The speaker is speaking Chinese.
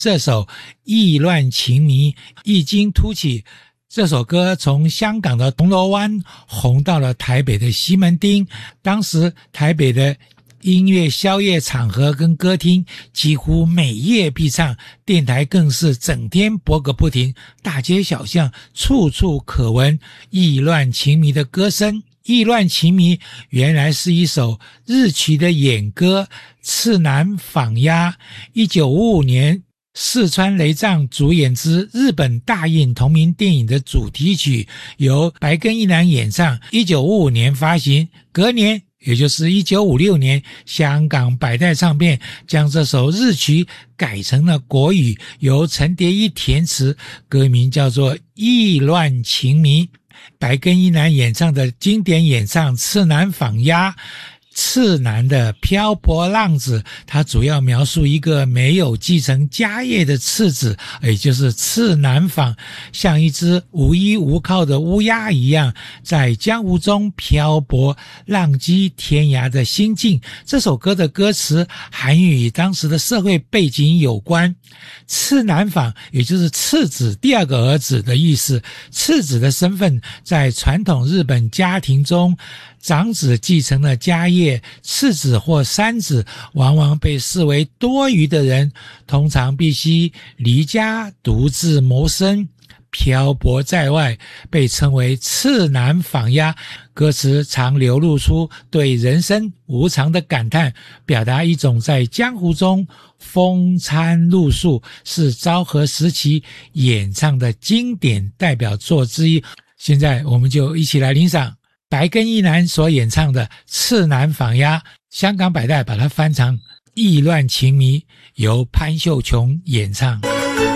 这首意乱情迷异军突起，这首歌从香港的铜锣湾红到了台北的西门町，当时台北的音乐宵夜场合跟歌厅几乎每夜必唱，电台更是整天播个不停，大街小巷处处可闻意乱情迷的歌声。意乱情迷原来是一首日期的演歌，次男访鸭，1955年四川雷藏主演之日本大印同名电影的主题曲，由白根一男演唱，1955年发行，隔年也就是1956年，香港百代唱片将这首日曲改成了国语，由陈蝶衣填词，歌名叫做《意乱情迷》。白根一男演唱的经典演唱《次男访鸭》，次男的漂泊浪子，他主要描述一个没有继承家业的次子，也就是次男访，像一只无依无靠的乌鸦一样，在江湖中漂泊，浪迹天涯的心境。这首歌的歌词含与当时的社会背景有关。次男访也就是次子第二个儿子的意思，次子的身份在传统日本家庭中，长子继承了家业，次子或三子往往被视为多余的人，通常必须离家独自谋生，漂泊在外，被称为次男访鸭。歌词常流露出对人生无常的感叹，表达一种在江湖中风餐露宿，是昭和时期演唱的经典代表作之一。现在我们就一起来欣赏白根一男所演唱的《次男访鸭》，香港百代把它翻唱《意乱情迷》，由潘秀琼演唱。